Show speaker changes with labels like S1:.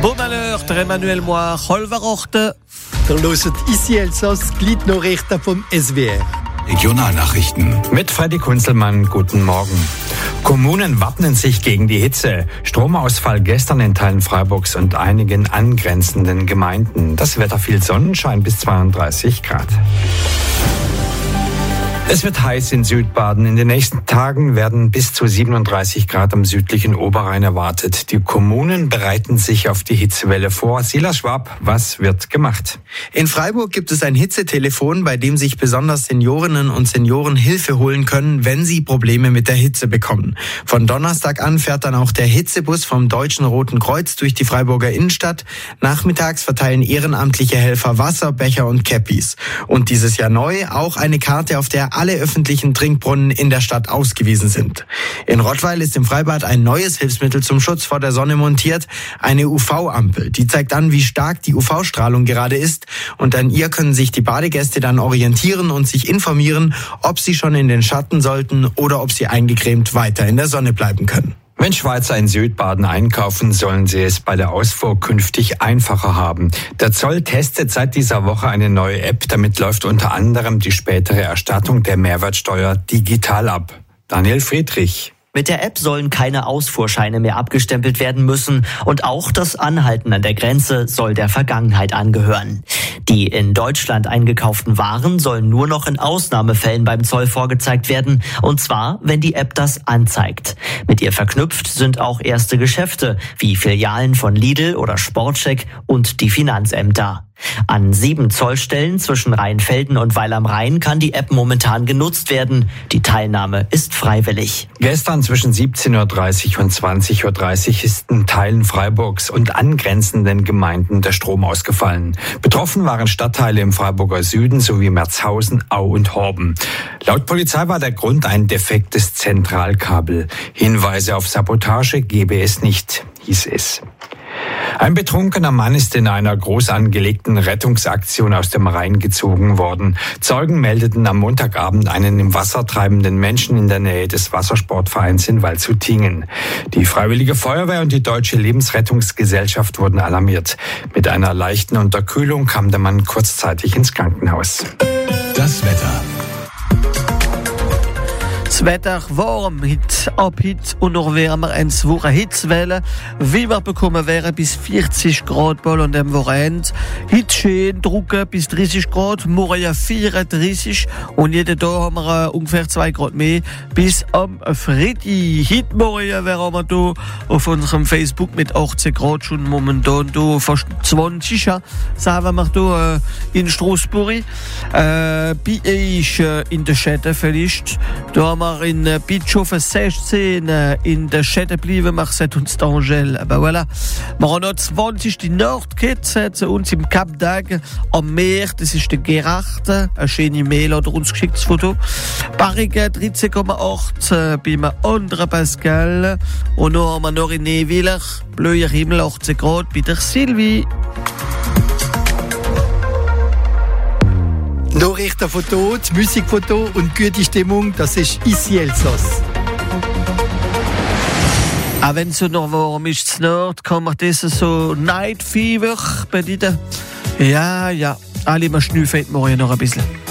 S1: Bon malheur, der Emmanuel Moir, Holverochte.
S2: Der hört ici Elsass, Gliednachrichten vom SWR.
S3: Regionalnachrichten.
S4: Mit Freddy Kunzelmann, guten Morgen. Kommunen wappnen sich gegen die Hitze. Stromausfall gestern in Teilen Freiburgs und einigen angrenzenden Gemeinden. Das Wetter viel Sonnenschein bis 32 Grad. Es wird heiß in Südbaden. In den nächsten Tagen werden bis zu 37 Grad am südlichen Oberrhein erwartet. Die Kommunen bereiten sich auf die Hitzewelle vor. Silas Schwab, was wird gemacht?
S5: In Freiburg gibt es ein Hitzetelefon, bei dem sich besonders Seniorinnen und Senioren Hilfe holen können, wenn sie Probleme mit der Hitze bekommen. Von Donnerstag an fährt dann auch der Hitzebus vom Deutschen Roten Kreuz durch die Freiburger Innenstadt. Nachmittags verteilen ehrenamtliche Helfer Wasser, Becher und Käppis. Und dieses Jahr neu auch eine Karte, auf der alle öffentlichen Trinkbrunnen in der Stadt ausgewiesen sind. In Rottweil ist im Freibad ein neues Hilfsmittel zum Schutz vor der Sonne montiert, eine UV-Ampel. Die zeigt an, wie stark die UV-Strahlung gerade ist, und an ihr können sich die Badegäste dann orientieren und sich informieren, ob sie schon in den Schatten sollten oder ob sie eingecremt weiter in der Sonne bleiben können.
S4: Wenn Schweizer in Südbaden einkaufen, sollen sie es bei der Ausfuhr künftig einfacher haben. Der Zoll testet seit dieser Woche eine neue App. Damit läuft unter anderem die spätere Erstattung der Mehrwertsteuer digital ab. Daniel Friedrich.
S6: Mit der App sollen keine Ausfuhrscheine mehr abgestempelt werden müssen und auch das Anhalten an der Grenze soll der Vergangenheit angehören. Die in Deutschland eingekauften Waren sollen nur noch in Ausnahmefällen beim Zoll vorgezeigt werden, und zwar, wenn die App das anzeigt. Mit ihr verknüpft sind auch erste Geschäfte, wie Filialen von Lidl oder Sportcheck und die Finanzämter. An 7 Zollstellen zwischen Rheinfelden und Weil am Rhein kann die App momentan genutzt werden. Die Teilnahme ist freiwillig.
S4: Gestern zwischen 17.30 und 20.30 ist in Teilen Freiburgs und angrenzenden Gemeinden der Strom ausgefallen. Betroffen waren Stadtteile im Freiburger Süden sowie Merzhausen, Au und Horben. Laut Polizei war der Grund ein defektes Zentralkabel. Hinweise auf Sabotage gebe es nicht, hieß es. Ein betrunkener Mann ist in einer groß angelegten Rettungsaktion aus dem Rhein gezogen worden. Zeugen meldeten am Montagabend einen im Wasser treibenden Menschen in der Nähe des Wassersportvereins in Waldshutingen. Die Freiwillige Feuerwehr und die Deutsche Lebensrettungsgesellschaft wurden alarmiert. Mit einer leichten Unterkühlung kam der Mann kurzzeitig ins Krankenhaus.
S3: Das Wetter.
S1: Das Wetter warm, ab heute und noch wärmer, eine Woche Hitzwelle. Wie wir bekommen wären bis 40 Grad bald an dem Wochenende. Heute schön, drucken bis 30 Grad, morgen ja 34 und jeden Tag haben wir ungefähr 2 Grad mehr bis am Freitag. Heute morgen wären wir hier auf unserem Facebook mit 18 Grad schon momentan hier fast 20, sagen wir hier in Straßburg. Bei euch in der Städte vielleicht. Da haben wir in Bitschofen 16, in der Städte bleiben, wir sind uns d'Angel. Aber voilà. Wir haben noch 20 die Nordkette zu uns im Cap d'Agde am Meer. Das ist der Gerard. Eine schöne Mail hat er uns geschickt, das Foto. Barriga 13,8 beim anderen Pascal. Und noch haben wir noch in Neviller, blauer Himmel, 18 Grad, bei der Sylvie.
S2: Nachrichtenfoto, Musikfoto und gute Stimmung, das ist ici Elsass.
S1: Auch wenn es so noch warm ist, zu Nord, kann man das so Night Fever bedienen. Ja, alle mal schnüffeln morgen noch ein bisschen.